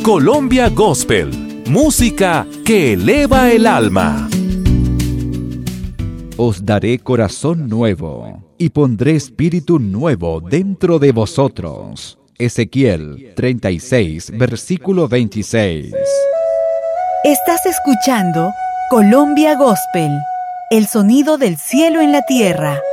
Colombia Gospel, música que eleva el alma. Os daré corazón nuevo, y pondré espíritu nuevo dentro de vosotros. Ezequiel 36, versículo 26. Estás escuchando Colombia Gospel, el sonido del cielo en la tierra.